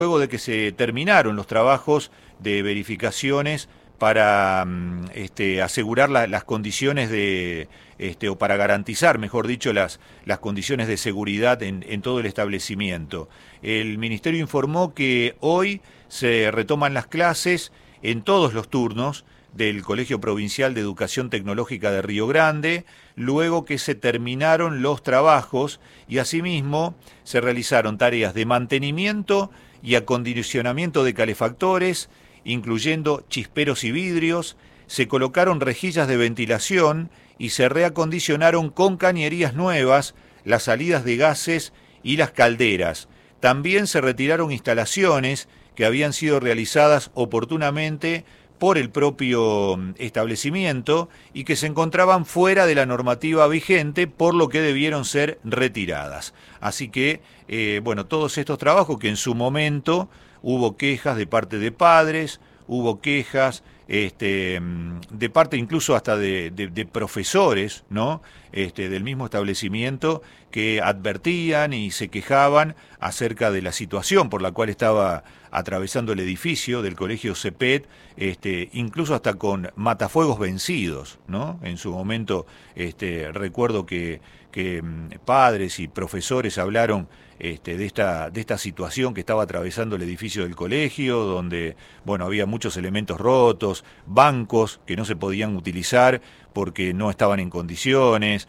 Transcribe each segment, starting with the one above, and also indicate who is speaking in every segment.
Speaker 1: luego de que se terminaron los trabajos de verificaciones para asegurar las condiciones de, o para garantizar, mejor dicho, las condiciones de seguridad en todo el establecimiento. El Ministerio informó que hoy se retoman las clases en todos los turnos del Colegio Provincial de Educación Tecnológica de Río Grande, luego que se terminaron los trabajos y asimismo se realizaron tareas de mantenimiento y acondicionamiento de calefactores, incluyendo chisperos y vidrios, se colocaron rejillas de ventilación y se reacondicionaron con cañerías nuevas las salidas de gases y las calderas. También se retiraron instalaciones que habían sido realizadas oportunamente por el propio establecimiento y que se encontraban fuera de la normativa vigente, por lo que debieron ser retiradas. Así que, todos estos trabajos que en su momento hubo quejas de parte de padres, hubo quejas de parte incluso hasta de profesores, ¿no? Del mismo establecimiento, que advertían y se quejaban acerca de la situación por la cual estaba atravesando el edificio del Colegio Cepet, incluso hasta con matafuegos vencidos, ¿no? En su momento recuerdo que padres y profesores hablaron de esta situación que estaba atravesando el edificio del colegio, donde había muchos elementos rotos, bancos que no se podían utilizar porque no estaban en condiciones,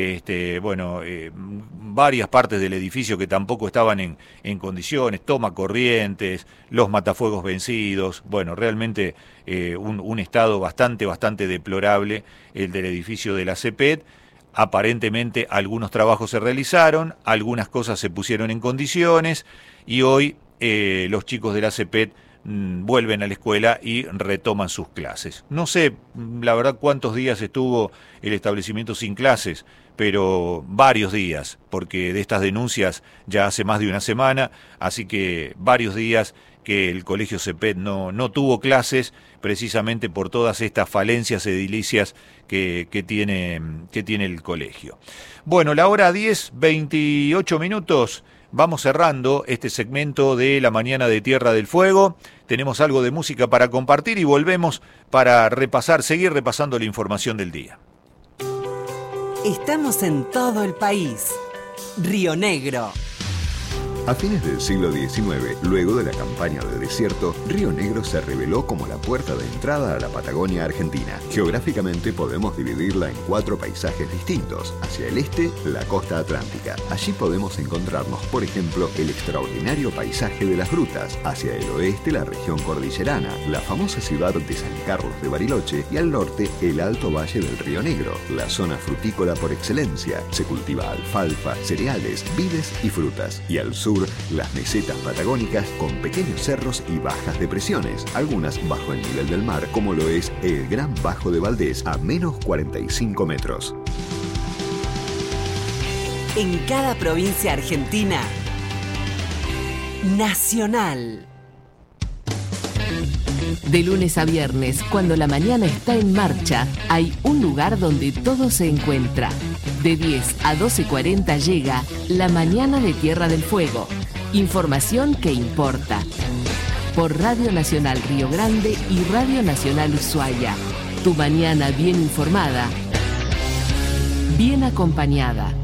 Speaker 1: varias partes del edificio que tampoco estaban en condiciones, toma corrientes, los matafuegos vencidos, realmente un estado bastante deplorable el del edificio de la CEPET. Aparentemente algunos trabajos se realizaron, algunas cosas se pusieron en condiciones y hoy los chicos de la CEPET vuelven a la escuela y retoman sus clases. No sé, la verdad, cuántos días estuvo el establecimiento sin clases, pero varios días, porque de estas denuncias ya hace más de una semana, así que varios días que el Colegio Cepet no tuvo clases, precisamente por todas estas falencias edilicias que tiene el colegio. Bueno, la hora 10:28 minutos. Vamos cerrando este segmento de la mañana de Tierra del Fuego. Tenemos algo de música para compartir y volvemos para seguir repasando la información del día.
Speaker 2: Estamos en todo el país. Río Negro.
Speaker 3: A fines del siglo XIX, luego de la campaña de desierto, Río Negro se reveló como la puerta de entrada a la Patagonia Argentina. Geográficamente podemos dividirla en 4 paisajes distintos. Hacia el este, la costa atlántica. Allí podemos encontrarnos, por ejemplo, el extraordinario paisaje de las grutas. Hacia el oeste, la región cordillerana, la famosa ciudad de San Carlos de Bariloche, y al norte, el alto valle del Río Negro, la zona frutícola por excelencia. Se cultiva alfalfa, cereales, vides y frutas. Y al sur, las mesetas patagónicas con pequeños cerros y bajas depresiones, algunas bajo el nivel del mar, como lo es el Gran Bajo de Valdés, a menos 45 metros.
Speaker 2: En cada provincia argentina, Nacional.
Speaker 4: De lunes a viernes, cuando la mañana está en marcha, hay un lugar donde todo se encuentra. De 10 a 12:40 llega La Mañana de Tierra del Fuego. Información que importa. Por Radio Nacional Río Grande y Radio Nacional Ushuaia. Tu mañana bien informada, bien acompañada.